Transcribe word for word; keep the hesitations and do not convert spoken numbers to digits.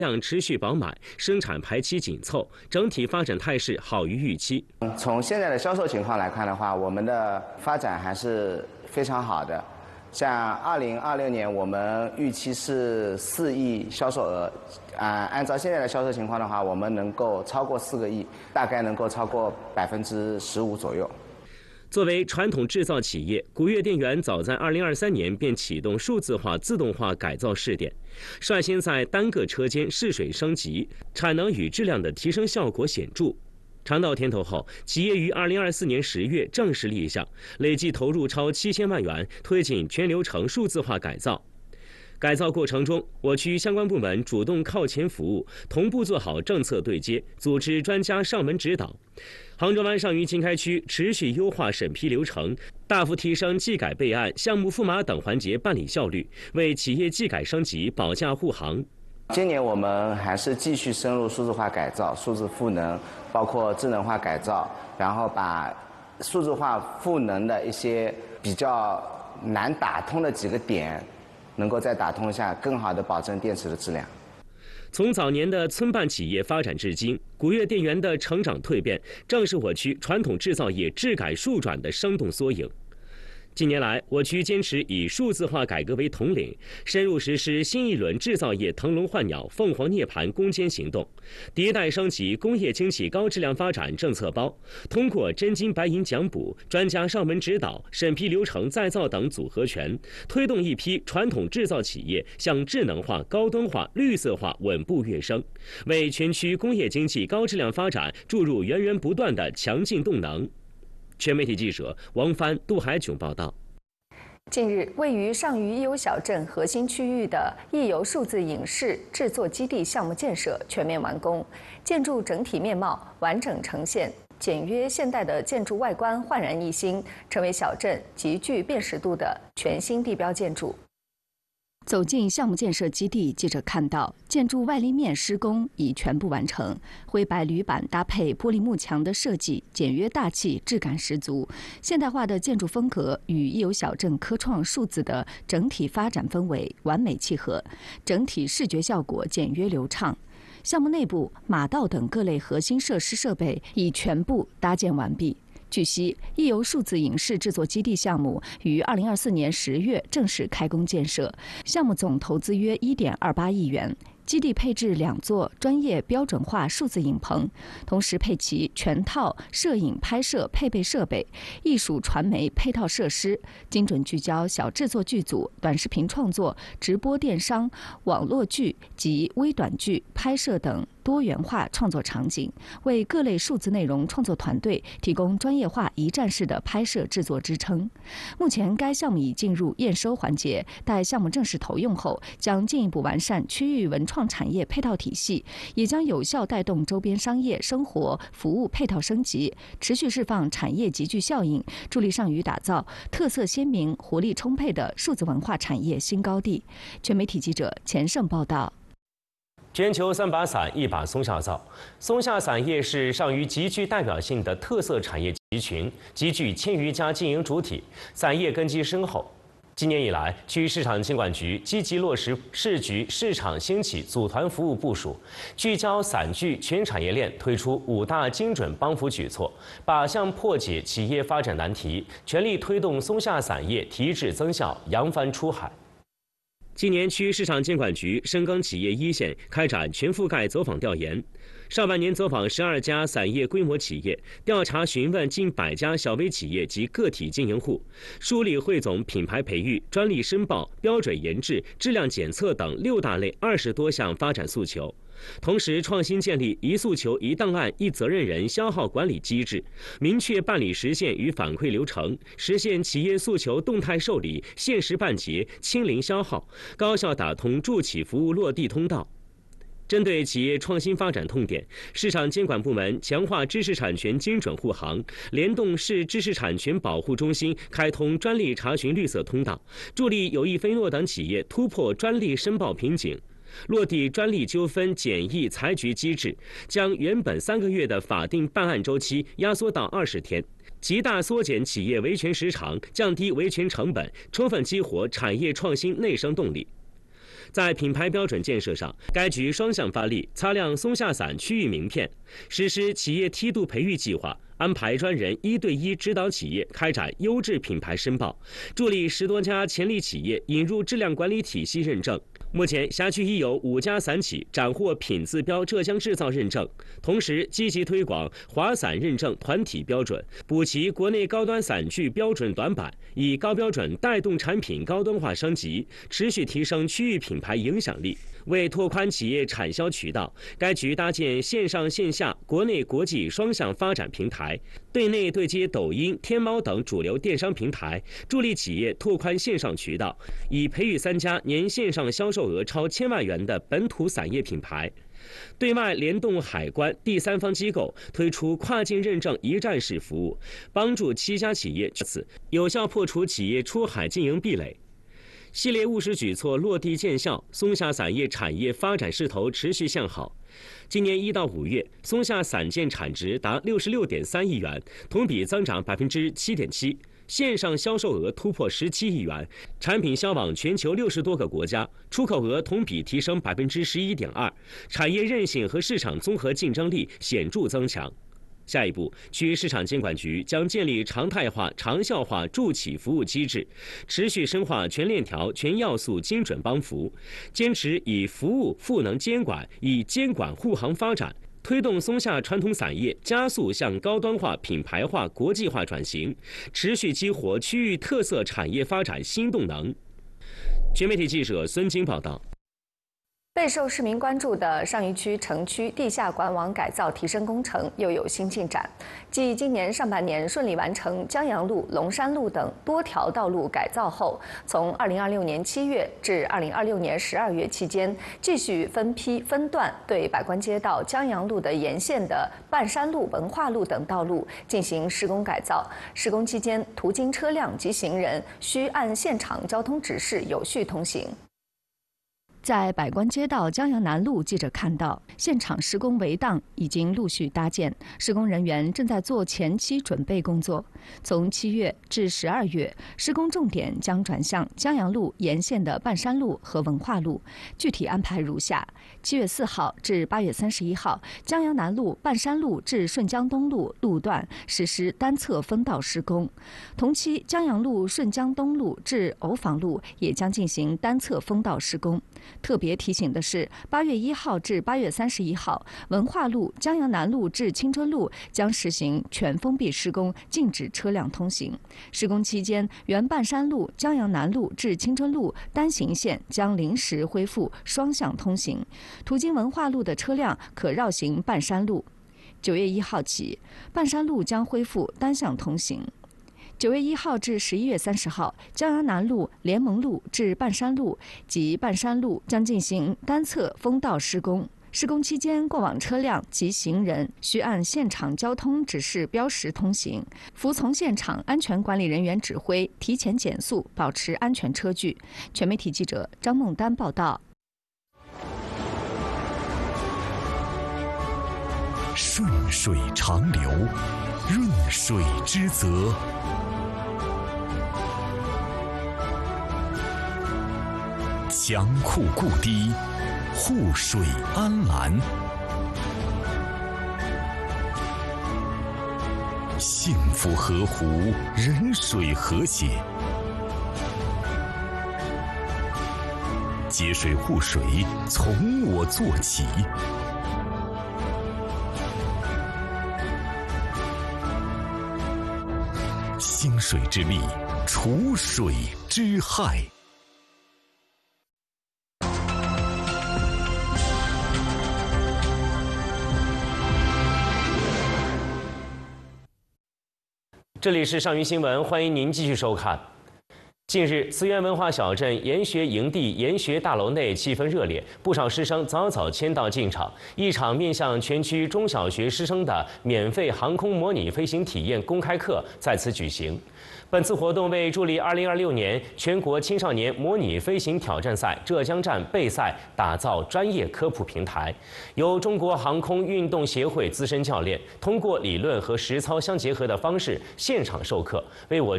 量持续饱满，生产排期紧凑，整体发展态势好于预期。 从现在的销售情况来看的话，我们的发展还是非常好的。像二零二六年，我们预期是四亿销售额，啊、呃，按照现在的销售情况的话，我们能够超过四个亿，大概能够超过百分之十五左右。 作为传统制造企业，古越电源早在二零二三年便启动数字化、自动化改造试点，率先在单个车间试水升级，产能与质量的提升效果显著。尝到甜头后，企业于二零二四年十月正式立项，累计投入超七千万元，推进全流程数字化改造。改造过程中，我区相关部门主动靠前服务，同步做好政策对接，组织专家上门指导。杭州湾上虞经开区持续优化审批流程，大幅提升技改备案、项目复码等环节办理效率，为企业技改升级保驾护航。 今年我们还是继续深入数字化改造、数字赋能，包括智能化改造，然后把数字化赋能的一些比较难打通的几个点，能够再打通一下，更好地保证电池的质量。 从早年的村办企业发展至今，古越电源的成长蜕变，正是我区传统制造业质改数转的生动缩影。近年来，我区坚持以数字化改革为统领，深入实施新一轮制造业腾笼换鸟、凤凰涅槃攻坚行动，迭代升级工业经济高质量发展政策包，通过真金白银奖补、专家上门指导、审批流程再造等组合拳，推动一批传统制造企业向智能化、高端化、绿色化稳步跃升，为全区工业经济高质量发展注入源源不断的强劲动能。全媒体记者王帆、杜海炯报道。 近日，位于上虞义游小镇核心区域的义游数字影视制作基地项目建设全面完工，建筑整体面貌完整呈现，简约现代的建筑外观焕然一新，成为小镇极具辨识度的全新地标建筑。走进项目建设基地，记者看到建筑外立面施工已全部完成，灰白铝板搭配玻璃幕墙的设计简约大气，质感十足。现代化的建筑风格与义游小镇科创数字的整体发展氛围完美契合，整体视觉效果简约流畅。项目内部马道等各类核心设施设备已全部搭建完毕。据悉，义游数字影视制作基地项目于二零二四年十月正式开工建设，项目总投资约一点二八亿元。基地配置两座专业标准化数字影棚，同时配齐全套摄影拍摄配备设备、艺术传媒配套设施，精准聚焦小制作剧组、短视频创作、直播电商、网络剧及微短剧拍摄等多元化创作场景，为各类数字内容创作团队提供专业化一站式的拍摄制作支撑。目前，该项目已进入验收环节，待项目正式投用后，将进一步完善区域文创产业配套体系，也将有效带动周边商业、生活服务配套升级，持续释放产业集聚效应，助力上虞打造特色鲜明、活力充沛的数字文化产业新高地。全媒体记者钱胜报道。 全球三把伞，一把松下造。松下伞业是上虞极具代表性的特色产业集群，集聚千余家经营主体，伞业根基深厚。今年以来，区市场监管局积极落实市局市场兴起组团服务部署，聚焦伞具全产业链，推出五大精准帮扶举措，靶向破解企业发展难题，全力推动松下伞业提质增效，扬帆出海。今年区市场监管局深耕企业一线，开展全覆盖走访调研。上半年走访十二家伞业规模企业，调查询问近百家小微企业及个体经营户，梳理汇总品牌培育、专利申报、标准研制、质量检测等六大类二十多项发展诉求。同时，创新建立一诉求、一档案、一责任人消耗管理机制，明确办理实现与反馈流程，实现企业诉求动态受理、限时办结、清零消耗，高效打通助企服务落地通道。针对企业创新发展痛点，市场监管部门强化知识产权精准护航，联动市知识产权保护中心开通专利查询绿色通道，助力有意菲诺等企业突破专利申报瓶颈。落地专利纠纷简易裁决机制，将原本三个月的法定办案周期压缩到二十天，极大缩减企业维权时长，降低维权成本，充分激活产业创新内生动力。 在品牌标准建设上，该局双向发力，擦亮松下伞区域名片，实施企业梯度培育计划，安排专人一对一指导企业开展优质品牌申报，助力十多家潜力企业引入质量管理体系认证。目前，辖区已有五家伞企斩获品字标浙江制造认证，同时积极推广华伞认证团体标准，补齐国内高端伞具标准短板，以高标准带动产品高端化升级，持续提升区域品牌影响力。为拓宽企业产销渠道，该局搭建线上线下、国内国际双向发展平台，对内对接抖音、天猫等主流电商平台，助力企业拓宽线上渠道，以培育三家年线上销售额超千万元的本土伞业品牌。对外联动海关、第三方机构推出跨境认证一站式服务，帮助七家企业此有效破除企业出海经营壁垒。系列务实举措落地见效，松下伞业产业发展势头持续向好。今年一到五月，松下伞件产值达六十六点三亿元，同比增长百分之七点七，线上销售额突破十七亿元，产品销往全球六十多个国家，出口额同比提升百分之十一点二，产业韧性和市场综合竞争力显著增强。下一步，区市场监管局将建立常态化、长效化助企服务机制，持续深化全链条、全要素精准帮扶，坚持以服务赋能监管，以监管护航发展，推动松下传统伞业加速向高端化、品牌化、国际化转型，持续激活区域特色产业发展新动能。全媒体记者孙晶报道。 备受市民关注的上虞区城区地下管网改造提升工程又有新进展。继今年上半年顺利完成江阳路、龙山路等多条道路改造后，从二零二六年七月至二零二六年十二月期间，继续分批分段对百官街道江阳路的沿线的半山路、文化路等道路进行施工改造。施工期间，途经车辆及行人需按现场交通指示有序通行。在百官街道江阳南路，记者看到现场施工围档已经陆续搭建，施工人员正在做前期准备工作。从七月至十二月，施工重点将转向江阳路沿线的半山路和文化路，具体安排如下：七月四号至八月三十一号，江阳南路半山路至顺江东路路段实施单侧分道施工，同期江阳路顺江东路至藕坊路也将进行单侧封道施工。特别提醒的是，八月一号至八月三十一号，文化路、江阳南路至青春路将实行全封闭施工，禁止车辆通行。施工期间，原半山路、江阳南路至青春路单行线将临时恢复双向通行，途经文化路的车辆可绕行半山路。九月一号起，半山路将恢复单向通行。九月一号至十一月三十号，江阳南路、联盟路至半山路及半山路将进行单侧封道施工。施工期间，过往车辆及行人需按现场交通指示标识通行，服从现场安全管理人员指挥，提前减速，保持安全车距。全媒体记者张梦丹报道。 顺水长流，润水之泽。强库固堤，护水安澜。幸福河湖，人水和谐。节水护水，从我做起。兴水之力，除水之害。 这里是上虞新闻，欢迎您继续收看。近日，思源文化小镇研学营地研学大楼内气氛热烈，不少师生早早签到进场，一场面向全区中小学师生的免费航空模拟飞行体验公开课在此举行。本次活动为助力二零二六年全国青少年模拟飞行挑战赛浙江站备赛打造专业科普平台，由中国航空运动协会资深教练通过理论和实操相结合的方式现场授课，为我